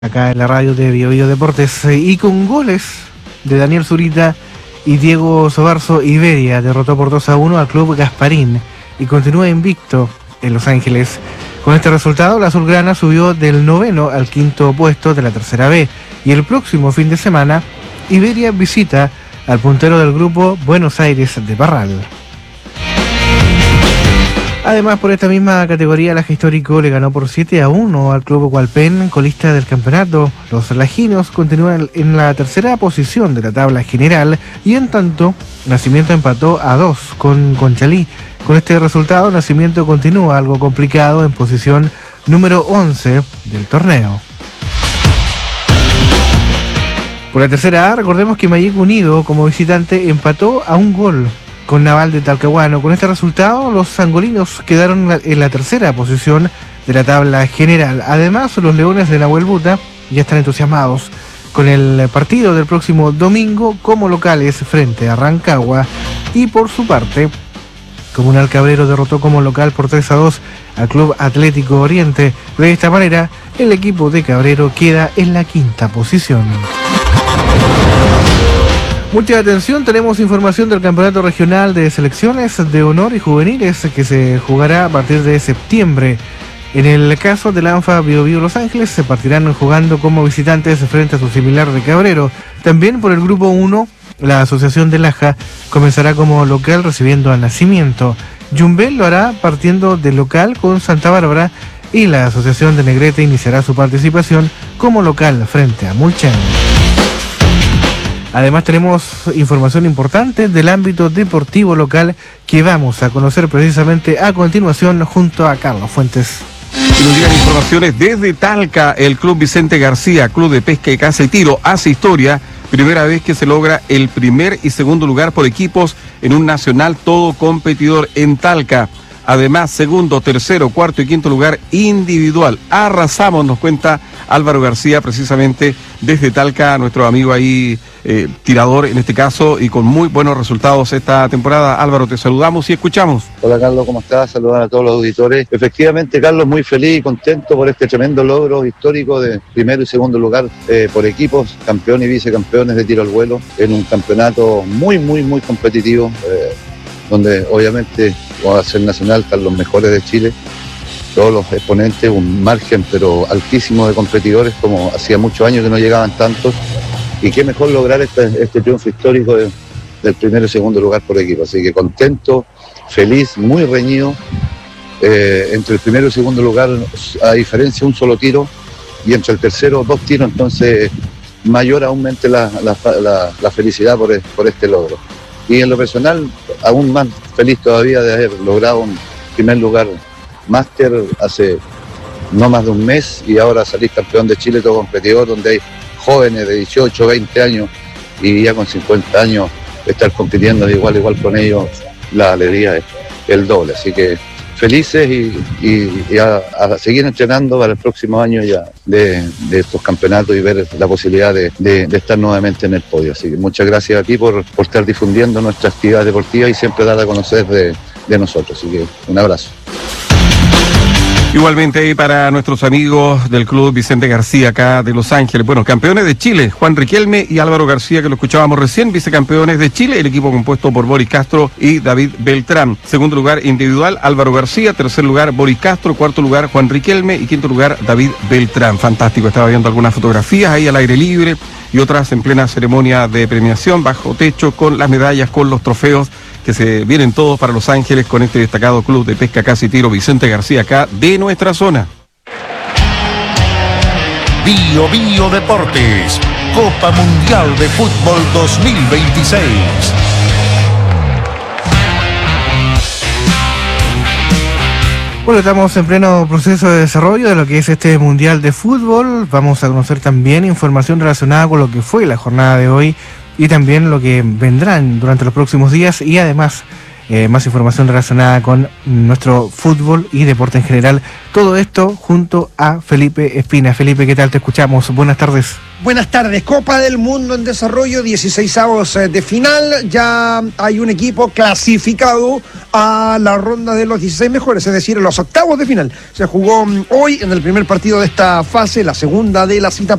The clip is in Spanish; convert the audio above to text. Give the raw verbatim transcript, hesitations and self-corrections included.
acá en la radio de Bio Bio Deportes, y con goles de Daniel Zurita y Diego Sobarzo, Iberia derrotó por dos a uno al club Gasparín y continúa invicto en Los Ángeles. Con este resultado, la azulgrana subió del noveno al quinto puesto de la tercera B, y el próximo fin de semana Iberia visita al puntero del grupo, Buenos Aires de Parral. Además, por esta misma categoría, Laja Histórico le ganó por siete a uno al club Hualpén, colista del campeonato. Los lajinos continúan en la tercera posición de la tabla general, y en tanto, Nacimiento empató a dos con Conchalí. Con este resultado, Nacimiento continúa algo complicado en posición número once del torneo. Por la tercera A, recordemos que Mayeco Unido, como visitante, empató a un gol con Naval de Talcahuano. Con este resultado, los sangolinos quedaron en la tercera posición de la tabla general. Además, los Leones de Nahuel Buta ya están entusiasmados con el partido del próximo domingo como locales frente a Rancagua. Y por su parte, Comunal Cabrero derrotó como local por tres a dos al Club Atlético Oriente. De esta manera, el equipo de Cabrero queda en la quinta posición. Mucha atención, tenemos información del Campeonato Regional de Selecciones de Honor y Juveniles que se jugará a partir de septiembre. En el caso del ANFA Bio Bio Los Ángeles, se partirán jugando como visitantes frente a su similar de Cabrero. También por el grupo uno, la Asociación de Laja comenzará como local recibiendo a Nacimiento. Yumbel lo hará partiendo de local con Santa Bárbara, y la Asociación de Negrete iniciará su participación como local frente a Mulchen. Además, tenemos información importante del ámbito deportivo local que vamos a conocer precisamente a continuación junto a Carlos Fuentes. Y nos llegan informaciones desde Talca. El Club Vicente García, Club de Pesca y Caza y Tiro, hace historia. Primera vez que se logra el primer y segundo lugar por equipos en un nacional todo competidor en Talca. Además, segundo, tercero, cuarto y quinto lugar individual. Arrasamos, nos cuenta Álvaro García, precisamente desde Talca, nuestro amigo ahí, eh, tirador en este caso, y con muy buenos resultados esta temporada. Álvaro, te saludamos y escuchamos. Hola Carlos, ¿cómo estás? Saludar a todos los auditores. Efectivamente, Carlos, muy feliz y contento por este tremendo logro histórico de primero y segundo lugar eh, por equipos, campeón y vicecampeones de tiro al vuelo, en un campeonato muy, muy, muy competitivo, eh, donde obviamente va a ser nacional, están los mejores de Chile, todos los exponentes, un margen pero altísimo de competidores, como hacía muchos años que no llegaban tantos, y qué mejor lograr este, este triunfo histórico de, del primero y segundo lugar por equipo. Así que contento, feliz, muy reñido, eh, entre el primero y el segundo lugar, a diferencia un solo tiro, y entre el tercero dos tiros, entonces mayor aumente la, la, la, la felicidad por, por este logro. Y en lo personal, aún más feliz todavía de haber logrado un primer lugar máster hace no más de un mes, y ahora salir campeón de Chile todo competidor, donde hay jóvenes de dieciocho, veinte años, y ya con cincuenta años estar compitiendo de igual a igual con ellos, la alegría es el doble. Así que felices y, y, y a, a seguir entrenando para el próximo año ya de, de estos campeonatos y ver la posibilidad de, de, de estar nuevamente en el podio. Así que muchas gracias a ti por, por estar difundiendo nuestra actividad deportiva y siempre dar a conocer de, de nosotros. Así que un abrazo. Igualmente ahí para nuestros amigos del Club Vicente García acá de Los Ángeles. Bueno, campeones de Chile, Juan Riquelme y Álvaro García, que lo escuchábamos recién, vicecampeones de Chile, el equipo compuesto por Boris Castro y David Beltrán. Segundo lugar individual, Álvaro García. Tercer lugar, Boris Castro. Cuarto lugar, Juan Riquelme. Y quinto lugar, David Beltrán. Fantástico, estaba viendo algunas fotografías ahí al aire libre y otras en plena ceremonia de premiación, bajo techo, con las medallas, con los trofeos, que se vienen todos para Los Ángeles con este destacado Club de Pesca, Caza y Tiro Vicente García, acá de nuestra zona. Bio Bio Deportes, Copa Mundial de Fútbol dos mil veintiséis. Bueno, estamos en pleno proceso de desarrollo de lo que es este Mundial de Fútbol. Vamos a conocer también información relacionada con lo que fue la jornada de hoy y también lo que vendrán durante los próximos días, y además eh, más información relacionada con nuestro fútbol y deporte en general. Todo esto junto a Felipe Espina. Felipe, ¿qué tal? Te escuchamos. Buenas tardes. Buenas tardes. Copa del Mundo en desarrollo, dieciseisavos de final. Ya hay un equipo clasificado a la ronda de los dieciséis mejores, es decir, a los octavos de final. Se jugó hoy en el primer partido de esta fase, la segunda de la cita